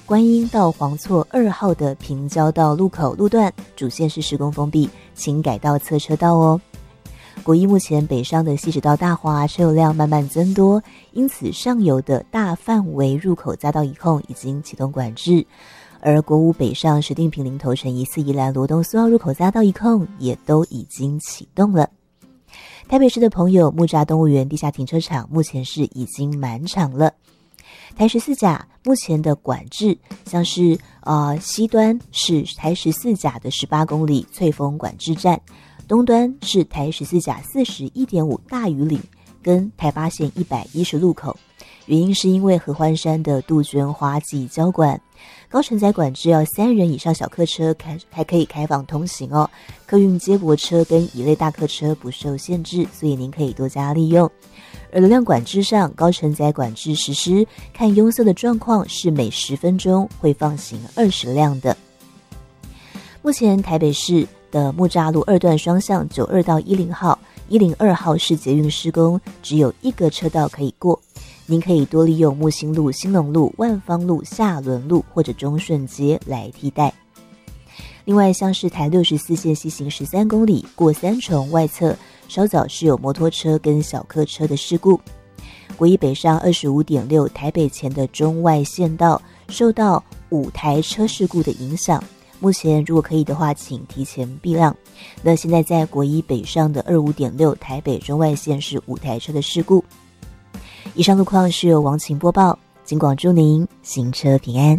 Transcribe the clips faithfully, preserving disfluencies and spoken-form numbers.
观音到黄厝二号的平交道路口路段主线是施工封闭，请改道侧车道哦。国一目前北上的西直到大华车流量慢慢增多，因此上游的大范围入口匝道一控已经启动管制，而国五北上石碇坪林头城宜四宜兰罗东苏澳入口匝道一控也都已经启动了。台北市的朋友，木栅动物园地下停车场目前是已经满场了。台十四甲目前的管制，像是呃西端是台十四甲的十八公里翠峰管制站，东端是台十四甲四十一点五大屿岭跟台八线一百一十路口，原因是因为合欢山的杜鹃花季交管，高承载管制要三人以上小客车开还可以开放通行哦，客运接驳车跟乙类大客车不受限制，所以您可以多加利用。而流量管制上，高承载管制实施，看拥塞的状况是每十分钟会放行二十辆的。目前台北市的木栅路二段双向九二到一零号、一零二号市捷运施工，只有一个车道可以过。您可以多利用木星路、兴隆路、万芳路、下仑路或者中顺街来替代。另外，像是台六十四线西行十三公里过三重外侧，稍早是有摩托车跟小客车的事故。国一北上二十五点六台北前的中外线道受到五台车事故的影响，目前如果可以的话，请提前避让。那现在在国一北上的二十五点六台北中外线是五台车的事故。以上路况是由王晴播报，警广祝您行车平安。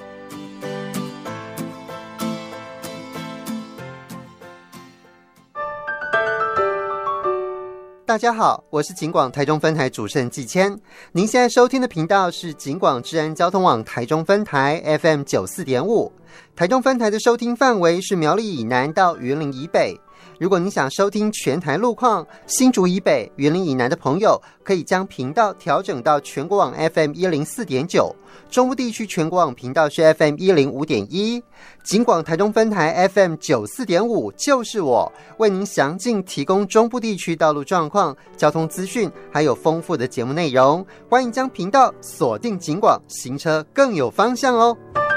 大家好，我是警广台中分台主持人季谦。您现在收听的频道是警广治安交通网台中分台 F M 九十四点五。台中分台的收听范围是苗栗以南到云林以北。如果你想收听全台路况，新竹以北、云林以南的朋友可以将频道调整到全国网 F M 一零四点九，中部地区全国网频道是 F M 一零五点一。警广台中分台 F M 九十四点五就是我，为您详尽提供中部地区道路状况、交通资讯，还有丰富的节目内容。欢迎将频道锁定警广，行车更有方向哦。